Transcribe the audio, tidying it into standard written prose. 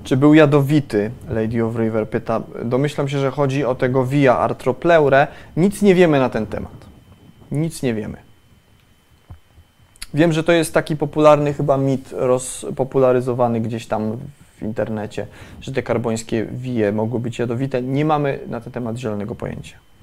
Czy był jadowity? Lady of River pyta. Domyślam się, że chodzi o tego Via arthropleurę. Nic nie wiemy na ten temat. Nic nie wiemy. Wiem, że to jest taki popularny chyba mit rozpopularyzowany gdzieś tam w internecie, że te karbońskie wije mogły być jadowite. Nie mamy na ten temat zielonego pojęcia.